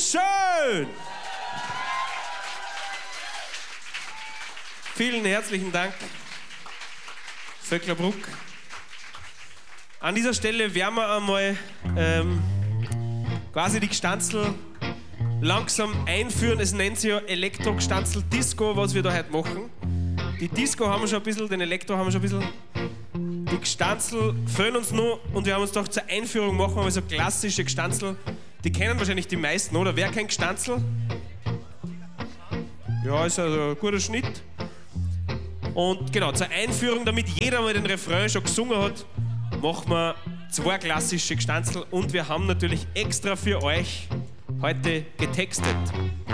Dankeschön! Vielen herzlichen Dank, Vöcklerbruck. An dieser Stelle werden wir einmal quasi die Gstanzl langsam einführen. Es nennt sich ja Elektro-Gstanzl Disco, was wir da heute machen. Die Disco haben wir schon ein bisschen, den Elektro haben wir schon ein bisschen. Die Gstanzl fehlen uns noch und wir haben uns gedacht, zur Einführung machen wir mal so klassische Gstanzl. Die kennen wahrscheinlich die meisten, oder? Wer kennt Gstanzl? Ja, ist also ein guter Schnitt. Und genau, zur Einführung, damit jeder mal den Refrain schon gesungen hat, machen wir 2 klassische Gstanzl und wir haben natürlich extra für euch heute getextet.